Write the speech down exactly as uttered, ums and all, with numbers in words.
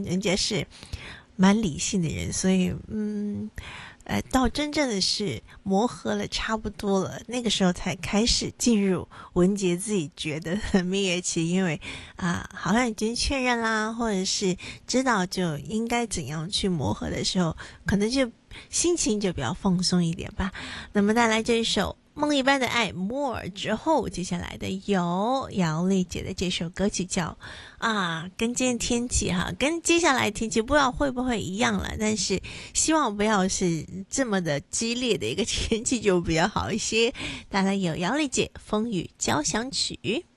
人家是蛮理性的人，所以嗯。呃，到真正的是磨合了差不多了，那个时候才开始进入文杰自己觉得的蜜月期，因为啊、好像已经确认啦，或者是知道就应该怎样去磨合的时候，可能就心情就比较放松一点吧。那么带来这一首梦一般的爱 more 之后，接下来的有姚丽姐的这首歌曲叫啊，跟今天天气哈，跟接下来天气不知道会不会一样了，但是希望不要是这么的激烈的一个天气就比较好一些。带来有姚丽姐风雨交响曲。